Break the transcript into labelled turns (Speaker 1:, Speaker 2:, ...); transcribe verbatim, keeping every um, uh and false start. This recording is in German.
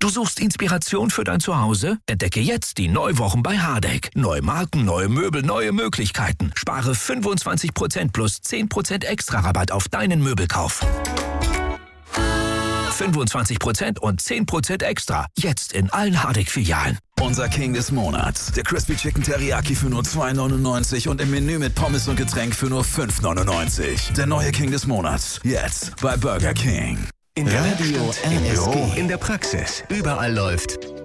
Speaker 1: Du suchst Inspiration für dein Zuhause? Entdecke jetzt die Neuwochen bei Hardegg. Neue Marken, neue Möbel, neue Möglichkeiten. Spare fünfundzwanzig Prozent plus zehn Prozent extra Rabatt auf deinen Möbelkauf. fünfundzwanzig Prozent und zehn Prozent extra. Jetzt in allen Hardegg-Filialen.
Speaker 2: Unser King des Monats. Der Crispy Chicken Teriyaki für nur zwei neunundneunzig und im Menü mit Pommes und Getränk für nur fünf neunundneunzig. Der neue King des Monats. Jetzt bei Burger King.
Speaker 3: In der Radio R S G. In der Praxis. Überall läuft